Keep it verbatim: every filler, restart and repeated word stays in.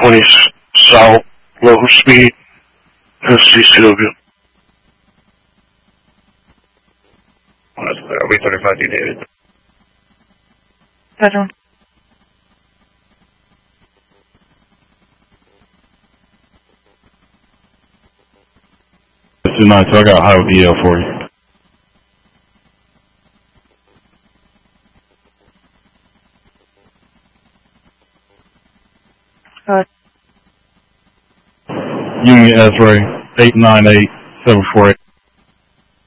twenty South, low speed, S C C W. We thirty-five D David. Veteran. This is nice, so I got high with E L for you. Uh, Union S-Ray, eight nine eight seven four eight.